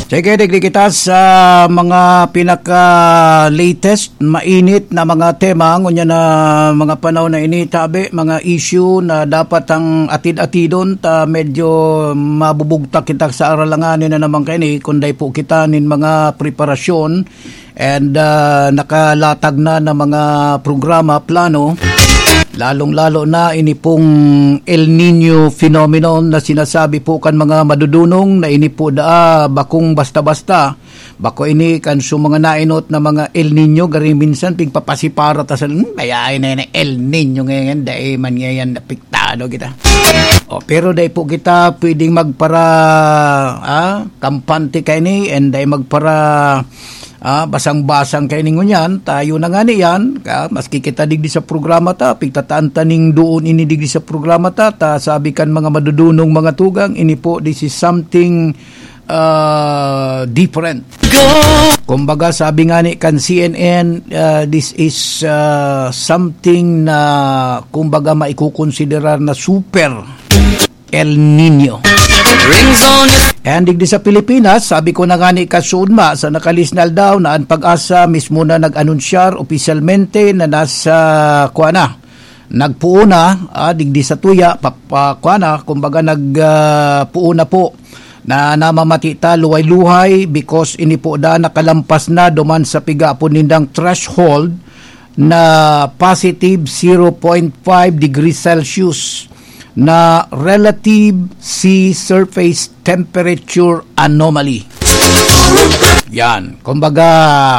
Sige, digdi kita sa mga pinaka-latest, mainit na mga tema, ngunya na mga panahon na ini, tabi, mga issue na dapat ang atid-atidon, ta medyo mabubugtak kita sa aralanganin na naman kaini, kunday po kita nin mga preparasyon and nakalatag na mga programa, plano, lalong-lalo na ini pong El Nino phenomenon na sinasabi po kan mga madudunong na ini po bakong basta-basta. Bako ini kan so mga nainot na mga El Nino gari minsan pigpapasipara ta sa bayain na El Nino ngayon dai man ngayon napiktado kita. Pero dai po kita pwedeng magpara kampante kay ni and dai magpara basang-basang kay ningon yan, tayo na nga niyan, maski kita digdi sa programa ta, pigtataan taning doon ini digdi sa programa ta, sabi kan mga madudunong mga tugang, ini po, this is something different. Kumbaga, sabi nga ni kan CNN, this is something na, kumbaga, maikukonsiderar na super El Nino. And digdi sa Pilipinas, sabi ko na nga ni Kasudma sa nakalisnal daw na ang Pag-asa mismo na nag-anunsyar opisyalmente na nasa nagpuuna digdi sa tuya kumbaga nagpuuna po na namamatita luway-luhay because ini po nakalampas na duman sa piga po nindang threshold na positive 0.5 degrees Celsius na relative sea surface temperature anomaly. Yan, kumbaga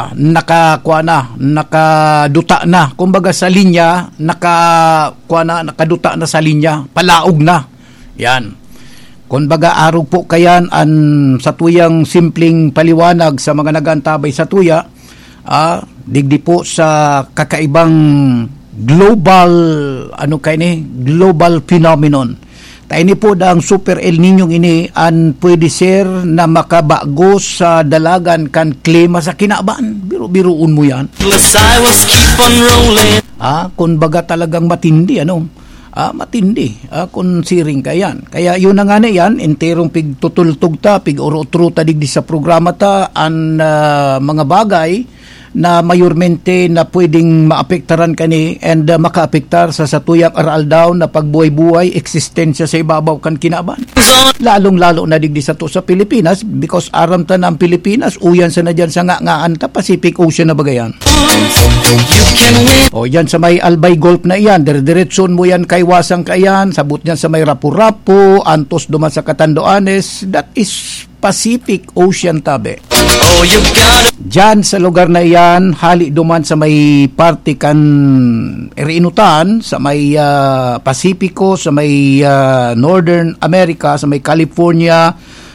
nakaduta na, kumbaga sa linya, nakaduta na sa linya, palaog na. Yan. Kumbaga araw po kayan sa tuyang simpleng paliwanag sa mga nagantabay sa tuya, digdi po sa kakaibang global phenomenon. Ini po ang super El Nino ini an pwede ser na makabago sa dalagan kan klima sa kinabaan. Biro-biroon mo yan. Kumbaga talagang matindi matindi kung siring ka yan. Kaya yun na nga na yan, enterong pigtutultog ta, pig-uro-truta digdi sa programa ta ang mga bagay na mayormente na pwedeng maapektaran kani and makaapektar sa satuyang aral daw na pagbuhay-buhay, eksistensya sa ibabaw kan kinaban. Lalong-lalo na digdi sa to sa Pilipinas because aram ta na ang Pilipinas, uyan sa na dyan sa ngaan ta, Pacific Ocean na bagayan. Yan sa may Albay Gulf na yan, diretson mo yan kaiwasang kayan, sabot yan sa may Rapu-Rapu, antos duman sa Catanduanes, that is Pacific Ocean tabe. Diyan sa lugar na iyan, hali duman sa may parte kan Erinutan, sa may Pasipiko, sa may Northern America, sa may California,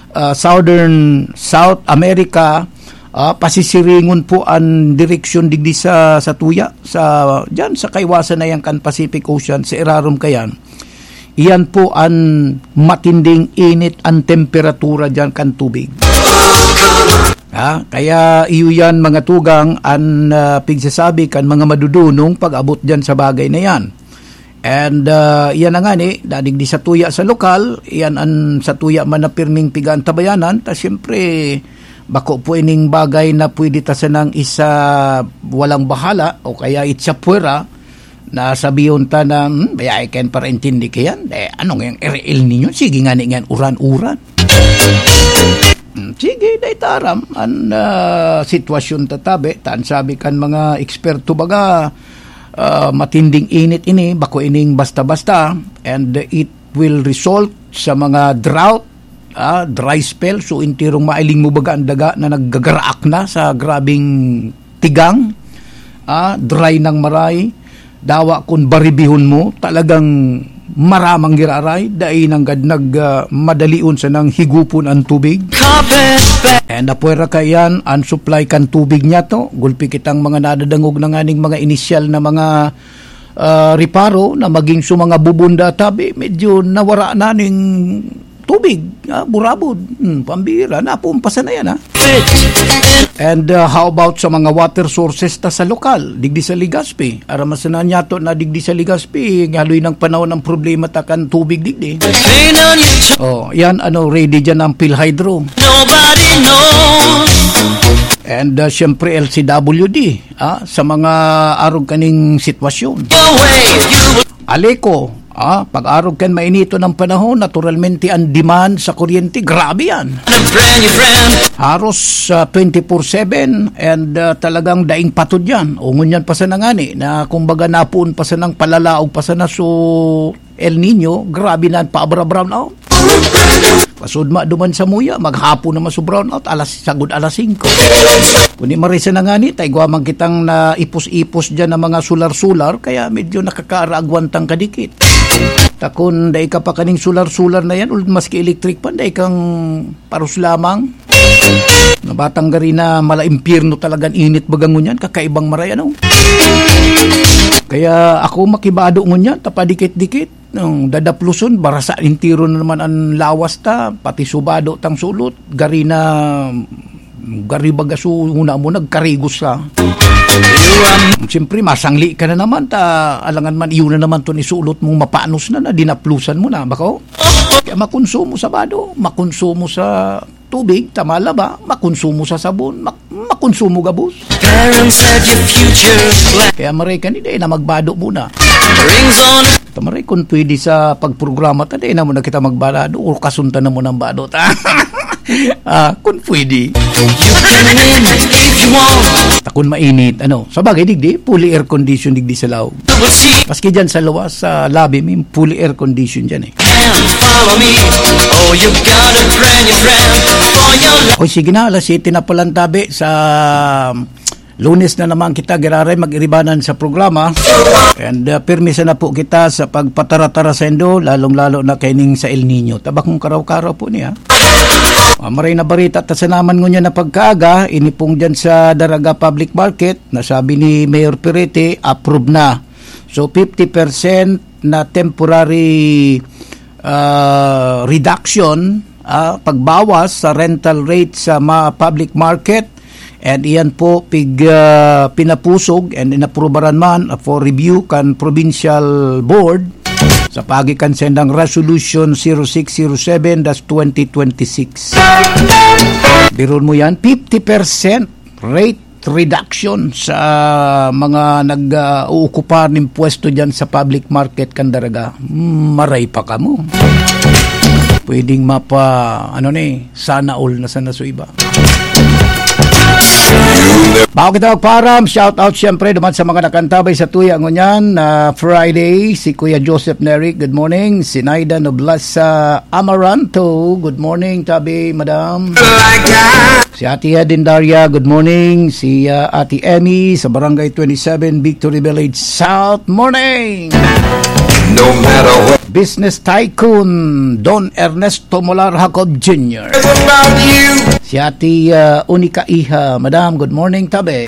South America, pasisiringon po ang direksyon digdi sa tuya, diyan sa kaiwasan na yan kan Pacific Ocean, sa irarom kayan. Iyan po ang matinding init ang temperatura diyan kan tubig. Kaya iyo yan mga tugang ang pigsasabi kan mga madudunong pag-abot dyan sa bagay na yan. And yan na nga dadig di sa tuya sa lokal, yan ang sa tuya man na pirming pigaan tabayanan, ta siyempre bako po ining bagay na pwede tasanang isa walang bahala o kaya itsa puwera na sabiyon ta na I can para intindi kayan, anong yung El Nino, sige nga nga uran-uran. Sige, day taram ang sitwasyon tatabi, taan sabi kan mga eksperto baga, matinding init ini, bako ining basta-basta, and it will result sa mga drought, dry spell, so intirong mailing mo baga ang daga na naggagaraak na sa grabing tigang, dry ng maray, dawa kung baribihon mo, talagang maramang giraray, dahil madaliun sa nang higupon ang tubig. And apuera kayan, ang supply kan tubig niya to, gulpi kitang mga nadadangog na nganing mga inisyal na mga riparo, na maging mga bubunda tabi, medyo nawara na ning tubig, burabod, pambira, napumpasan na yan, ha? And how about sa mga water sources ta sa lokal, digdi sa Legazpi, aramasanan yato na digdi sa Legazpi, ngaloy ng panahon ng problema takan tubig digdi. Yan, ready dyan ang PhilHydro. Nobody knows. And syempre LCWD, sa mga arog kaning sitwasyon. Aleco, pag-arog kan mainito ng panahon, naturalmente ang demand sa kuryente, grabe yan. Haros 24/7 and talagang daing patod yan. Ungon yan pa sa nangani, na kumbaga napuon pa sa nang palalaog pa sa na so El Nino, grabe na paabra-brown out. Pasudma duman sa muya, maghapon naman sa brown out, sagod alas 5. Kuni marisa na nga ni, tayo guwamang kitang na ipos-ipos dyan ng mga sular-sular, kaya medyo nakakaaragwantang kadikit. Takon, dahi ka pa kaning sular-sular na yan, maski electric pa, dahi kang paros lamang. Nabatang gari na mala-impyerno talagang init bagang ngunyan, kakaibang maray, Kaya ako makibado ngunyan, tapadikit-dikit. Nung dadapluson, barasa intiro na naman ang lawas ta, pati subado tang sulot, gari bagaso, una mo nagkarigos ka. Siyempre, masangli ka na naman, alangan man, iyon na naman to ni sulot mong mapanos na, dinaplusan mo na, bako? Kaya makonsumo sa bado, makonsumo sa tubig, tamala ba, makonsumo sa sabon, makonsumo gabos. Kaya maray ka ni, na magbado muna. Tamaray, kung pwede sa pagprograma, taday na mo na kita magbado, o kasunta na mo ng bado, kung pwede. Takon mainit, sa bagay, digdi, fully air condition digdi sa laog. Maski dyan sa luwas, sa lobby, may fully air condition dyan, O sige na, alas 7 na palang tabi sa Lunes na naman kita giraray mag-iribanan sa programa and permisa na po kita sa pagpatara-tara sa endo, lalong-lalo na kaining sa El Nino. Tabakong karaw-karaw po niya. Maray na barita at sa naman ngunyan na pagkaaga, inipong dyan sa Daraga Public Market, nasabi ni Mayor Perete, approve na. So 50% na temporary reduction, pagbawas sa rental rate sa public market. And iyan po pinapusog and inaprubaran man for review kan Provincial Board sa pagikan sendang Resolution 0607-2026. Biron mo yan, 50% rate reduction sa mga nag-uukupar ng pwesto dyan sa public market kan Daraga. Maray pa ka mo. Pwedeng sana all na sana so iba. Bago kita magparam, shout out siyempre duman sa mga nakantabay sa tuya ngunyan Friday, si Kuya Joseph Neric, good morning. Si Naida Noblas Amaranto, good morning tabi madam. Si Ate Adindaria, good morning. Si Ate Emmy sa Barangay 27 Victory Village South, morning. No matter what. Business Tycoon Don Ernesto Molar Jacob Jr. Si Ate Unica Iha, madam, good morning tabi.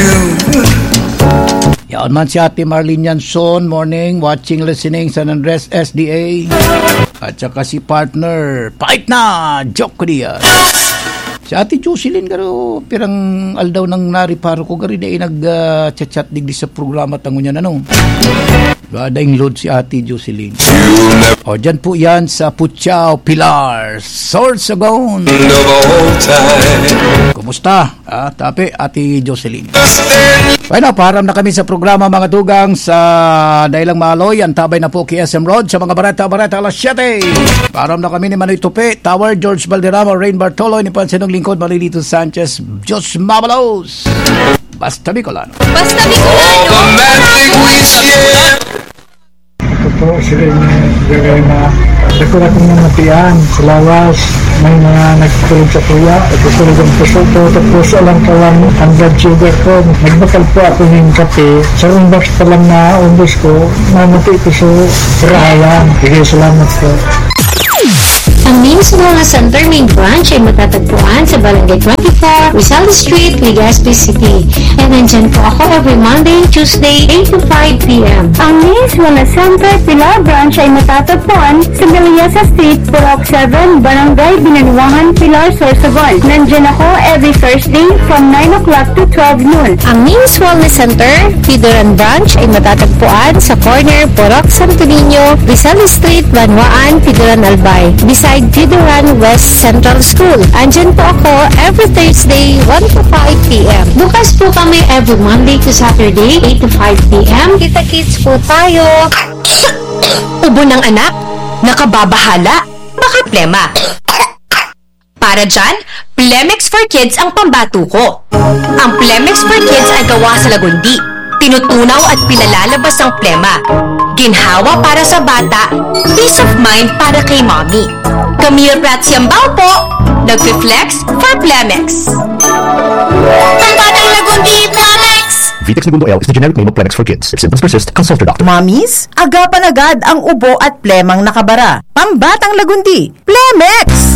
Yan man si Ate Marlene Yanson, morning, watching, listening San Andres SDA. At saka si partner, fight na, joke dia. Si Ate Jocelyn, garo, pirang aldaw ng nariparo ko, gari na nag-chat-chat digdi sa programa tango niya Daing load si Ate Jocelyn. Dyan po yan sa Puchao, Pilar, Sorsogon. Kumusta? Tapi, Ate Jocelyn. Bueno, param na kami sa programa mga tugang sa Dailang Maloy. Antabay na po kay SM Road sa mga barata alas 7. Param na kami ni Manoy Tupi, Tower, George Valderrama, Rain Bartolo, ni Pansinong Lingkod, Marilito Sanchez, Diyos Mabalos. Basta Bicolano. Basta Bicolano. Ito po sila yung gagay na nakuha kong namatian sa lawas. May mga nagtulog sa tuya. Nagtulog ang puso ko. Tapos alam kawan ang blood sugar ko. Nagbakal po ako ng kape. Sa rumbas pa lang na umbos ko. Namati ko sa rahayan. Sige, salamat po. Ang Mims Wellness Center main branch ay matatagpuan sa Barangay 24, Rizal Street, Legazpi City. And nandyan po ako every Monday and Tuesday, 8 to 5 p.m. Ang Mims Wellness Center Pilar branch ay matatagpuan sa Meliasa Street, Purok 7, Barangay Binanuangan, Pilar, Sorsogon. Nandyan ako every Thursday from 9 o'clock to 12 noon. Ang Mims Wellness Center, Pidoran branch ay matatagpuan sa corner Purok Santo Niño, Rizal Street, Banwaan, Pidoran Albay, beside Pidoran West Central School. Andyan po ako every Thursday, 1 to 5 p.m. Bukas po kami every Monday to Saturday, 8 to 5 p.m. Kita-kits po tayo. Ubo ng anak? Nakababahala? Baka plema. Para dyan, Plemex for Kids ang pambato ko. Ang Plemex for Kids ay gawa sa lagundi. Tinutunaw at pinalalabas ang plema. Ginhawa para sa bata, peace of mind para kay mommy. Camille Prats Yambao po, nag-flex for Plemex. Pambatang lagundi, Plemex! Vitex Segundo L is the generic name of Plemex for kids. If symptoms persist, consult your doctor. Mommies, agapan agad ang ubo at plemang nakabara. Pambatang lagundi, Plemex!